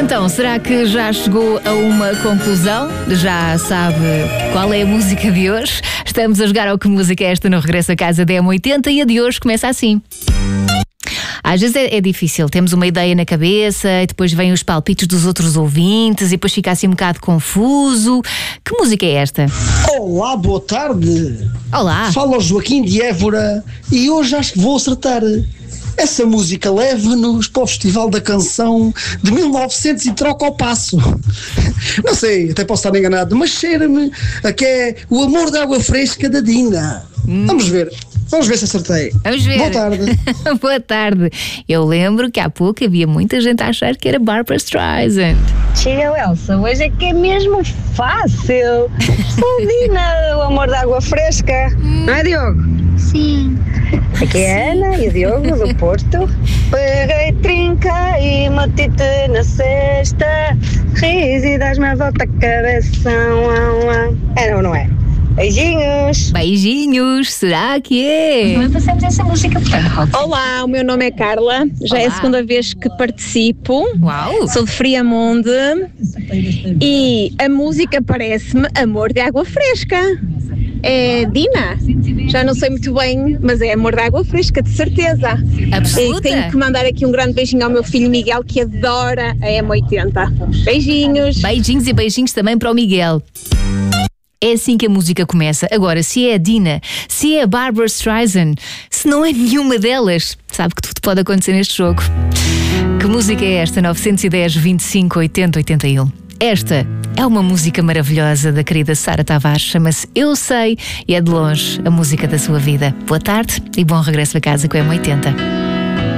Então, será que já chegou a uma conclusão? Já sabe qual é a música de hoje? Estamos a jogar ao Que Música é Esta no Regresso a Casa da M80 e a de hoje começa assim. Às vezes é difícil, temos uma ideia na cabeça e depois vêm os palpites dos outros ouvintes e depois fica assim um bocado confuso. Que música é esta? Olá, boa tarde. Olá. Fala o Joaquim de Évora e hoje acho que vou acertar. Essa música leva-nos para o Festival da Canção de 1900 e troca ao passo. Não sei, até posso estar enganado, mas cheira-me a que é O Amor da Água Fresca da Dina. Vamos ver se acertei. Vamos ver. Boa tarde. Boa tarde. Eu lembro que há pouco havia muita gente a achar que era Barbra Streisand. Chega, Elsa, hoje é que é mesmo fácil. Dina, O Amor da Água Fresca. Não é, Diogo? Sim. Aqui é a Ana e o Diogo do Porto. Peguei trinca e meti-te na cesta. Ris e dás-me a volta a cabeça. É ou não é? Beijinhos. Beijinhos, será que é? Não passamos essa música, portanto. Olá, o meu nome é Carla, já é a segunda vez que participo. Uau! Sou de Friamonde e a música parece-me Amor de Água Fresca. É Dina? Já não sei muito bem, mas é Amor de Água Fresca, de certeza. Absoluta? E tenho que mandar aqui um grande beijinho ao meu filho Miguel, que adora a M80. Beijinhos. Beijinhos e beijinhos também para o Miguel. É assim que a música começa. Agora, se é a Dina, se é a Barbra Streisand, se não é nenhuma delas, sabe que tudo pode acontecer neste jogo. Que música é esta? 910 25 80 81. Esta é uma música maravilhosa da querida Sara Tavares. Chama-se Eu Sei e é de longe a música da sua vida. Boa tarde e bom regresso a casa com a M80.